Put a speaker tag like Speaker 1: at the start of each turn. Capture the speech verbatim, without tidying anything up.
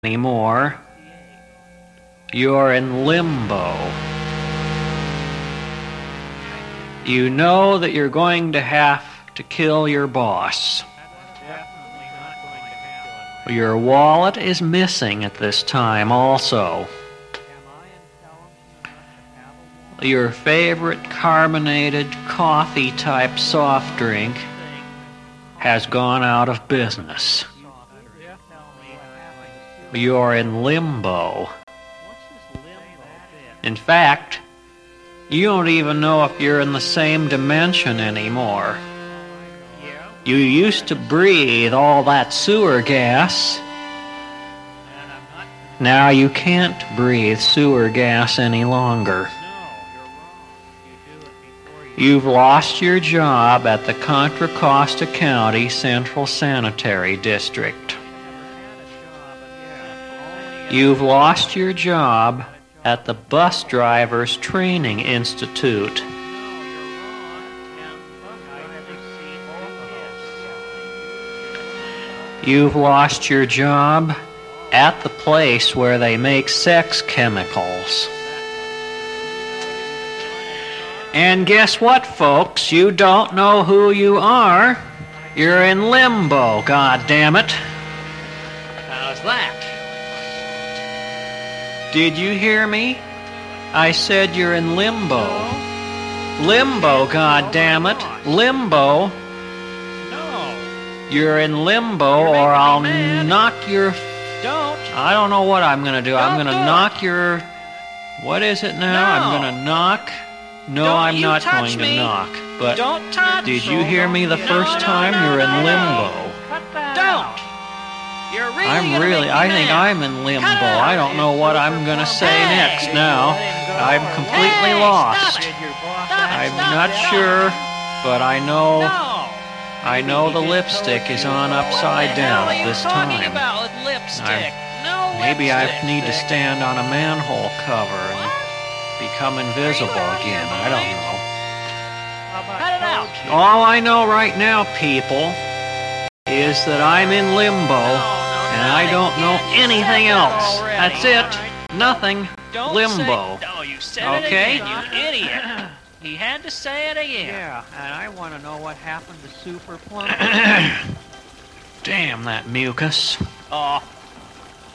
Speaker 1: anymore. You're in limbo. You know that you're going to have to kill your boss. Your wallet is missing at this time also. Your favorite carbonated coffee-type soft drink has gone out of business. You're in limbo. In fact, you don't even know if you're in the same dimension anymore. You used to breathe all that sewer gas. Now you can't breathe sewer gas any longer. You've lost your job at the Contra Costa County Central Sanitary District. You've lost your job at the Bus Drivers Training Institute. You've lost your job at the place where they make sex chemicals. And guess what, folks? You don't know who you are. You're in limbo, goddammit. How's that? Did you hear me? I said you're in limbo. Limbo, goddammit. Limbo. No. You're in limbo, or I'll knock your... Don't. I don't know what I'm going to do. I'm going to knock your... What is it now? I'm going to knock... No, don't I'm not going me. to knock. But don't touch did you hear me the first no, time? No, no, You're no, in limbo. No. Don't. You're really I'm really. I think mad. I'm in limbo. I don't know what I'm going to say hey. next now. I'm completely hey, lost. I'm not sure, but I know. No. I know the lipstick is on upside down at this time. About lipstick? No maybe lipstick. I need to stand on a manhole cover and become invisible again. I don't know. Cut it out. All I know right now, people, is that I'm in limbo, and I don't know anything else. That's it. Nothing. Limbo. Oh, you said it again, you idiot. He had to say it again. Yeah, and I want to know what happened to Super Plum. Damn that mucus. Oh.